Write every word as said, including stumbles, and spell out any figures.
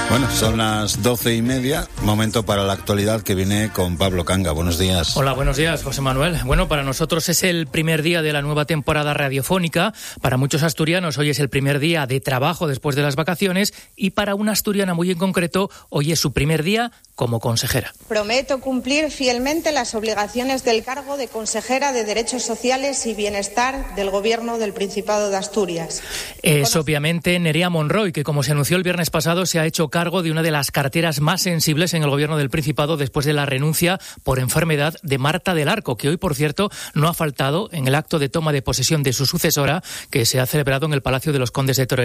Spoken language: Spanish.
Bueno, son las doce y media, momento para la actualidad que viene con Pablo Canga. Buenos días. Hola, buenos días, José Manuel. Bueno, para nosotros es el primer día de la nueva temporada radiofónica. Para muchos asturianos hoy es el primer día de trabajo después de las vacaciones y para una asturiana muy en concreto hoy es su primer día como consejera. Prometo cumplir fielmente las obligaciones del cargo de consejera de Derechos Sociales y Bienestar del Gobierno del Principado de Asturias. Es Con... obviamente Nerea Monroy, que como se anunció el viernes pasado se ha hecho cargo de una de las carteras más sensibles en el Gobierno del Principado después de la renuncia por enfermedad de Marta del Arco, que hoy, por cierto, no ha faltado en el acto de toma de posesión de su sucesora que se ha celebrado en el Palacio de los Condes de Teruel.